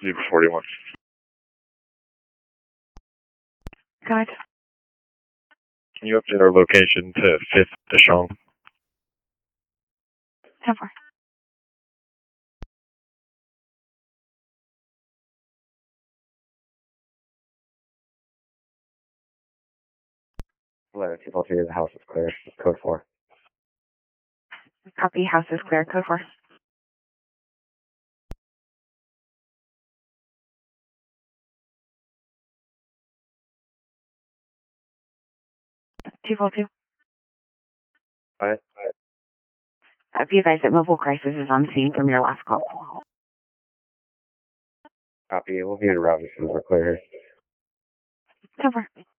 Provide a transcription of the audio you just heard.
Zebra 41. Guide. Can you update our location to 5th Deschamps? 10-4. Hello, 243, the house is clear. Code 4. Copy. House is clear. Code 4. Two 2. Alright. Be advised that mobile crisis is on scene from your last call. Copy. We'll be in route as soon as we're clear. 10-4.